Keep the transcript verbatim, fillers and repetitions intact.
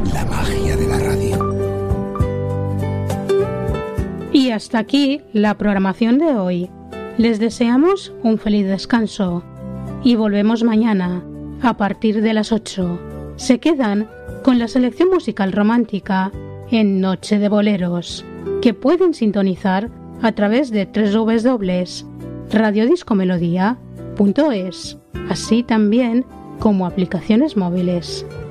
La magia de la radio. Y hasta aquí la programación de hoy. Les deseamos un feliz descanso y volvemos mañana a partir de las ocho. Se quedan con la selección musical romántica en Noche de Boleros, que pueden sintonizar a través de doble u doble u doble u punto radio disco melodía punto es, así también como aplicaciones móviles.